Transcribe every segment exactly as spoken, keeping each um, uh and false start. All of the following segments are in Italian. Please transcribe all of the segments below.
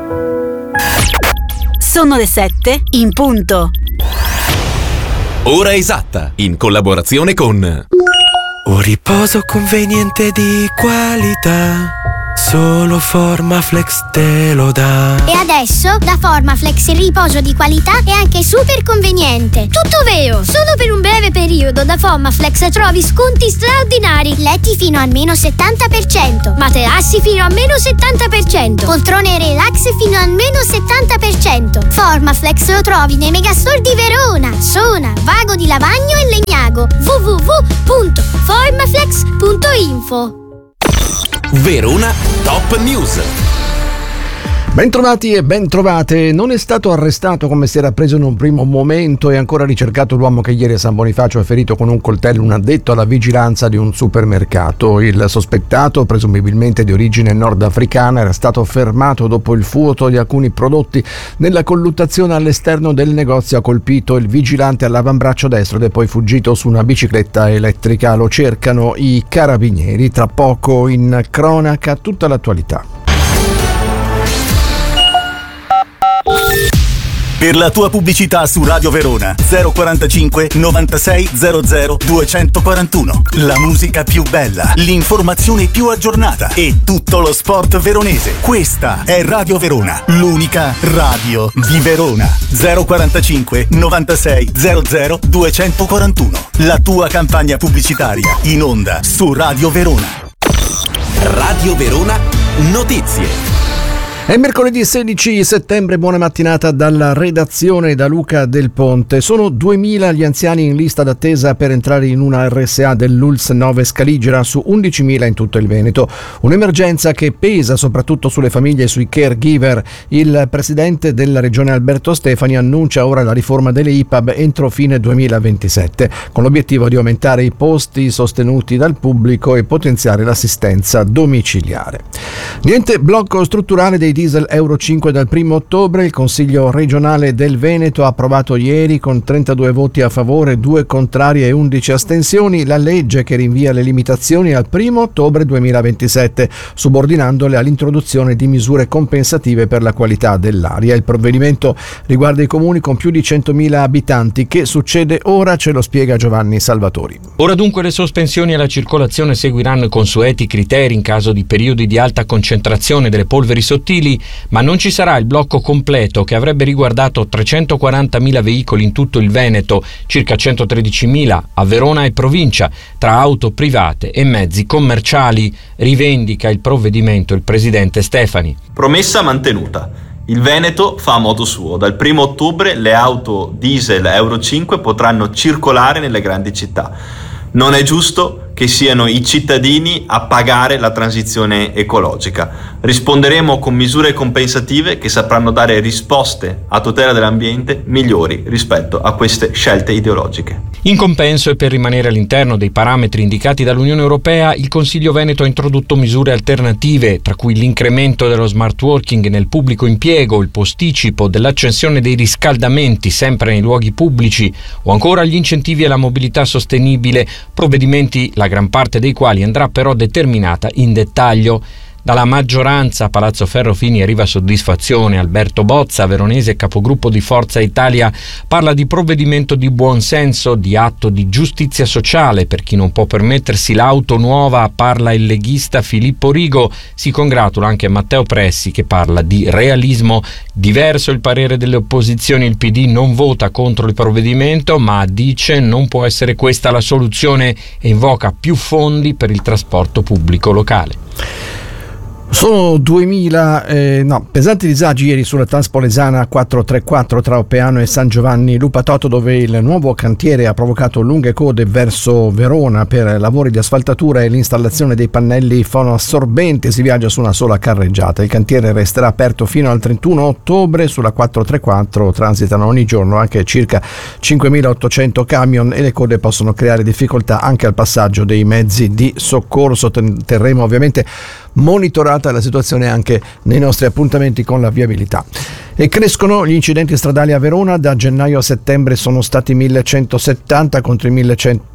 Sono le sette in punto. Ora esatta, in collaborazione con un riposo conveniente di qualità, solo Formaflex te lo dà. E adesso da Formaflex il riposo di qualità è anche super conveniente. Tutto vero! Solo per un breve periodo da Formaflex trovi sconti straordinari. Letti fino a meno settanta per cento, materassi fino a meno settanta per cento, poltrone relax fino a meno settanta per cento. Formaflex lo trovi nei megastore di Verona, Sona, Vago di Lavagno e Legnago. w w w punto formaflex punto info. Verona Top News. Bentrovati e bentrovate. Non è stato arrestato come si era preso in un primo momento e ancora ricercato l'uomo che ieri a San Bonifacio ha ferito con un coltello un addetto alla vigilanza di un supermercato. Il sospettato, presumibilmente di origine nordafricana, era stato fermato dopo il furto di alcuni prodotti. Nella colluttazione all'esterno del negozio ha colpito il vigilante all'avambraccio destro ed è poi fuggito su una bicicletta elettrica. Lo cercano i carabinieri. Tra poco in cronaca tutta l'attualità. Per la tua pubblicità su Radio Verona zero quarantacinque novantasei zero zero duecentoquarantuno. La musica più bella, l'informazione più aggiornata e tutto lo sport veronese. Questa è Radio Verona, l'unica radio di Verona. zero quarantacinque novantasei zero zero duecentoquarantuno. La tua campagna pubblicitaria in onda su Radio Verona. Radio Verona Notizie. È mercoledì sedici settembre, buona mattinata dalla redazione da Luca Del Ponte. Sono duemila gli anziani in lista d'attesa per entrare in una R S A dell'U L S nove Scaligera su undicimila in tutto il Veneto. Un'emergenza che pesa soprattutto sulle famiglie e sui caregiver. Il presidente della regione Alberto Stefani annuncia ora la riforma delle I P A B entro fine duemilaventisette, con l'obiettivo di aumentare i posti sostenuti dal pubblico e potenziare l'assistenza domiciliare. Niente blocco strutturale dei diesel Euro cinque dal primo ottobre. Il Consiglio regionale del Veneto ha approvato ieri con trentadue voti a favore, due contrari e undici astensioni la legge che rinvia le limitazioni al primo ottobre duemilaventisette, subordinandole all'introduzione di misure compensative per la qualità dell'aria. Il provvedimento riguarda i comuni con più di centomila abitanti. Che succede ora? Ce lo spiega Giovanni Salvatori. Ora dunque le sospensioni alla circolazione seguiranno i consueti criteri in caso di periodi di alta concentrazione delle polveri sottili, ma non ci sarà il blocco completo che avrebbe riguardato trecentoquarantamila veicoli in tutto il Veneto, circa centotredicimila a Verona e provincia, tra auto private e mezzi commerciali, rivendica il provvedimento il presidente Stefani. Promessa mantenuta. Il Veneto fa a modo suo. Dal primo ottobre le auto diesel Euro cinque potranno circolare nelle grandi città. Non è giusto che siano i cittadini a pagare la transizione ecologica. Risponderemo con misure compensative che sapranno dare risposte a tutela dell'ambiente migliori rispetto a queste scelte ideologiche. In compenso e per rimanere all'interno dei parametri indicati dall'Unione Europea, il Consiglio Veneto ha introdotto misure alternative, tra cui l'incremento dello smart working nel pubblico impiego, il posticipo dell'accensione dei riscaldamenti sempre nei luoghi pubblici o ancora gli incentivi alla mobilità sostenibile, provvedimenti la gran parte dei quali andrà però determinata in dettaglio. Dalla maggioranza a Palazzo Ferrofini arriva soddisfazione. Alberto Bozza, veronese e capogruppo di Forza Italia, parla di provvedimento di buonsenso, di atto di giustizia sociale per chi non può permettersi l'auto nuova. Parla il leghista Filippo Rigo. Si congratula anche Matteo Pressi che parla di realismo. Diverso il parere delle opposizioni. Il P D non vota contro il provvedimento ma dice non può essere questa la soluzione e invoca più fondi per il trasporto pubblico locale. Sono duemila, eh, no, pesanti disagi ieri sulla Transpolesana quattrocentotrentaquattro tra Oppeano e San Giovanni Lupatoto, dove il nuovo cantiere ha provocato lunghe code verso Verona per lavori di asfaltatura e l'installazione dei pannelli fonoassorbenti. Si viaggia su una sola carreggiata. Il cantiere resterà aperto fino al trentuno ottobre. Sulla quattrocentotrentaquattro transitano ogni giorno anche circa cinquemilaottocento camion e le code possono creare difficoltà anche al passaggio dei mezzi di soccorso. Terremo ovviamente monitorata la situazione anche nei nostri appuntamenti con la viabilità. E crescono gli incidenti stradali a Verona. Da gennaio a settembre sono stati millecentosettanta contro i millecento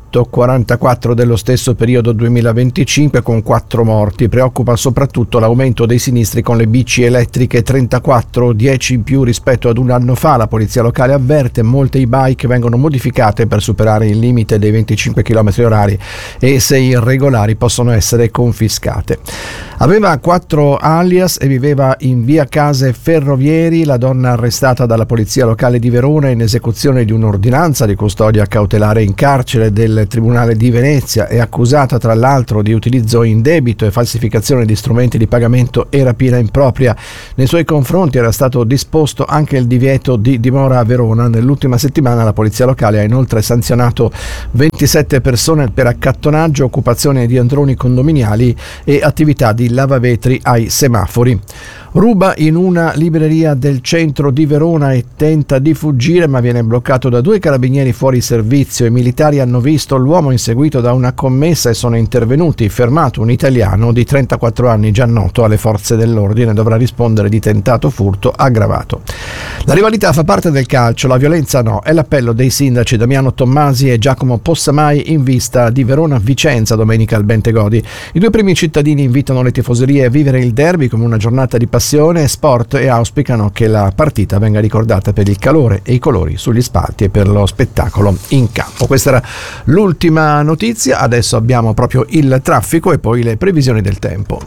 rispetto a quarantaquattro dello stesso periodo duemilaventicinque, con quattro morti. Preoccupa soprattutto l'aumento dei sinistri con le bici elettriche, trentaquattro, dieci in più rispetto ad un anno fa. La polizia locale avverte: molte e-bike vengono modificate per superare il limite dei venticinque chilometri orari e, se irregolari, possono essere confiscate. Aveva quattro alias e viveva in via Case Ferrovieri la donna arrestata dalla polizia locale di Verona in esecuzione di un'ordinanza di custodia cautelare in carcere del Tribunale di Venezia. È accusata tra l'altro di utilizzo indebito e falsificazione di strumenti di pagamento e rapina impropria. Nei suoi confronti era stato disposto anche il divieto di dimora a Verona. Nell'ultima settimana la polizia locale ha inoltre sanzionato ventisette persone per accattonaggio, occupazione di androni condominiali e attività di lavavetri ai semafori. Ruba in una libreria del centro di Verona e tenta di fuggire, ma viene bloccato da due carabinieri fuori servizio. I militari hanno visto l'uomo inseguito da una commessa e sono intervenuti. Fermato un italiano di trentaquattro anni già noto alle forze dell'ordine, dovrà rispondere di tentato furto aggravato. La rivalità fa parte del calcio, la violenza no. È l'appello dei sindaci Damiano Tommasi e Giacomo Possamai in vista di Verona-Vicenza domenica al Bentegodi. I due primi cittadini invitano le tifoserie a vivere il derby come una giornata di passione e sport e auspicano che la partita venga ricordata per il calore e i colori sugli spalti e per lo spettacolo in campo. Questa era l'ultima notizia, adesso abbiamo proprio il traffico e poi le previsioni del tempo.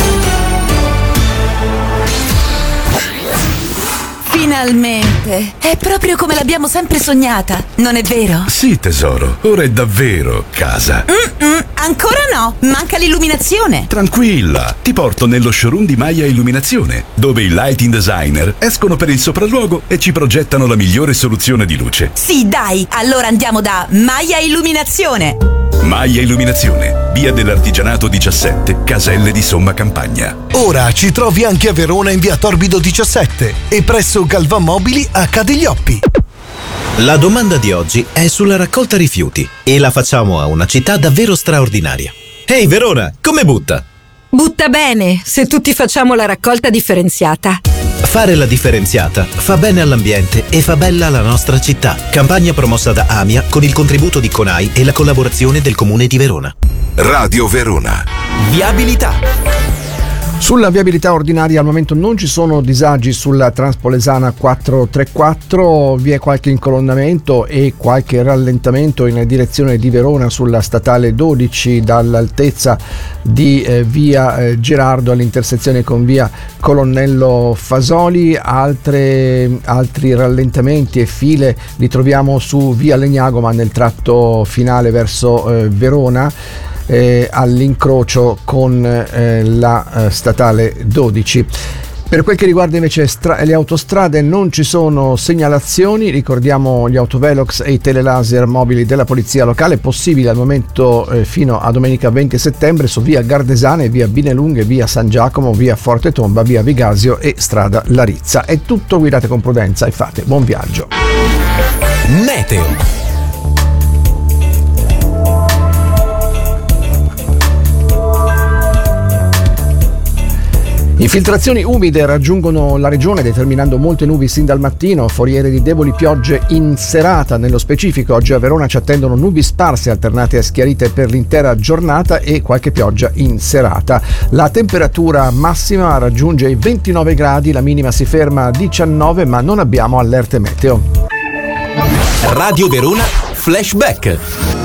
Finalmente! È proprio come l'abbiamo sempre sognata, non è vero? Sì, tesoro, ora è davvero casa. Mm-mm, ancora no, manca l'illuminazione. Tranquilla, ti porto nello showroom di Maya Illuminazione, dove i lighting designer escono per il sopralluogo e ci progettano la migliore soluzione di luce. Sì, dai, allora andiamo da Maya Illuminazione. Maya Illuminazione, via dell'Artigianato diciassette, Caselle di Somma Campagna. Ora ci trovi anche a Verona in via Torbido diciassette e presso Galvan Mobili a Cadiglioppi. La domanda di oggi è sulla raccolta rifiuti e la facciamo a una città davvero straordinaria. Ehi hey Verona, come butta? Butta bene, se tutti facciamo la raccolta differenziata. Fare la differenziata fa bene all'ambiente e fa bella la nostra città. Campagna promossa da AMIA con il contributo di CONAI e la collaborazione del Comune di Verona. Radio Verona. Viabilità. Sulla viabilità ordinaria al momento non ci sono disagi sulla Transpolesana quattrocentotrentaquattro, vi è qualche incolonnamento e qualche rallentamento in direzione di Verona sulla statale dodici dall'altezza di eh, via eh, Gerardo all'intersezione con via Colonnello Fasoli. Altre, altri rallentamenti e file li troviamo su via Legnago, ma nel tratto finale verso eh, Verona. Eh, all'incrocio con eh, la eh, statale dodici. Per quel che riguarda invece stra- le autostrade non ci sono segnalazioni, ricordiamo gli autovelox e i telelaser mobili della polizia locale, possibili al momento eh, fino a domenica venti settembre su via Gardesane, via Binelunghe, via San Giacomo, via Forte Tomba, via Vigasio e strada Larizza. È tutto, guidate con prudenza e fate buon viaggio. Meteo. Infiltrazioni umide raggiungono la regione determinando molte nubi sin dal mattino, foriere di deboli piogge in serata. Nello specifico oggi a Verona ci attendono nubi sparse alternate a schiarite per l'intera giornata e qualche pioggia in serata. La temperatura massima raggiunge i ventinove gradi, la minima si ferma a diciannove, ma non abbiamo allerte meteo. Radio Verona Flashback.